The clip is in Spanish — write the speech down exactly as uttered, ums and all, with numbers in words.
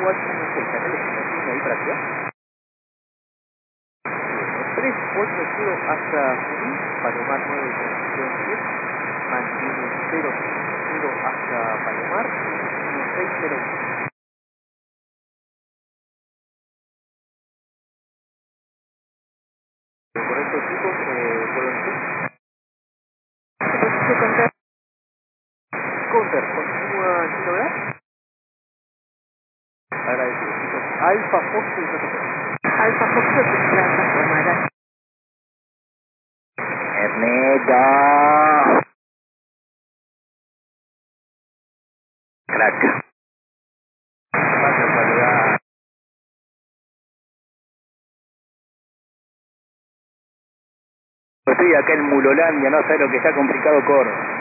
ocho uno seis, canal de estimación ahí para acá. tres ocho cero hasta Junín, Palomar nueve con diez, mantiene cero cero hasta Palomar, uno seis cero uno. Correcto chicos, eh, ¿puedo decir? Servicio Counter. Counter, continúa sin novedad. Agradecido chicos. Alfa Fox y Alfa Fox Plaza Tomara. Ernesto. Crack. Paso a saludar. Estoy acá en Mulolandia, no sé lo que está complicado, corro.